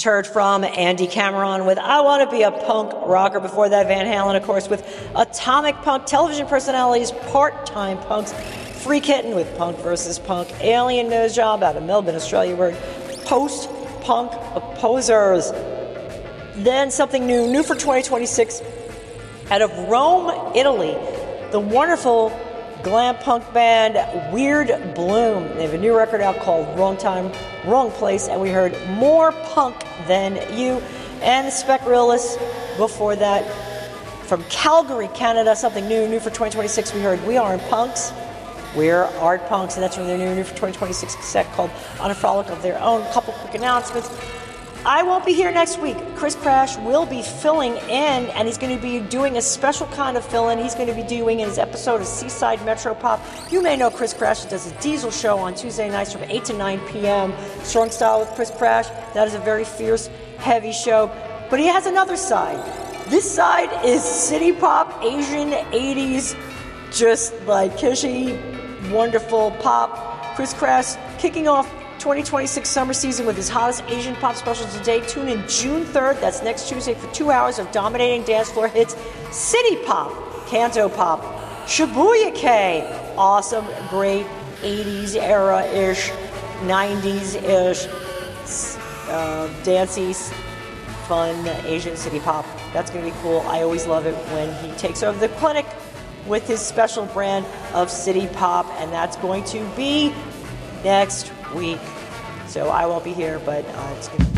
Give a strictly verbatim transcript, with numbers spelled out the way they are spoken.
Just heard from Andy Cameron with I Want to Be a Punk Rocker. Before that, Van Halen, of course, with Atomic Punk. Television personalities, part-time punks. Free Kitten with Punk versus Punk. Alien Nose Job out of Melbourne, Australia. Word post-punk opposers. Then something new, new for twenty twenty-six. Out of Rome, Italy, the wonderful glam punk band Weird Bloom. They have a new record out called Wrong Time, Wrong Place, and we heard More Punk Than You. And the Spec Realists before that. From Calgary, Canada, something new, new for twenty twenty-six. We heard We Aren't Punks, We're Art Punks, and that's from their new, new for twenty twenty-six set called On a Frolic of Their Own. A couple quick announcements. I won't be here next week. Chris Crash will be filling in, and he's going to be doing a special kind of fill-in. He's going to be doing his episode of Seaside Metro Pop. You may know Chris Crash. He does a Diesel show on Tuesday nights from eight to nine p.m. Strong Style with Chris Crash. That is a very fierce, heavy show. But he has another side. This side is city pop, Asian eighties, just like kishy, wonderful pop. Chris Crash kicking off twenty twenty-six summer season with his hottest Asian pop special today. Tune in June third, that's next Tuesday, for two hours of dominating dance floor hits. City pop, Canto pop, Shibuya K, awesome, great eighties era-ish, nineties-ish, uh, dancey, fun Asian city pop. That's going to be cool. I always love it when he takes over the clinic with his special brand of city pop, and that's going to be next week. So I won't be here, but uh, it's going to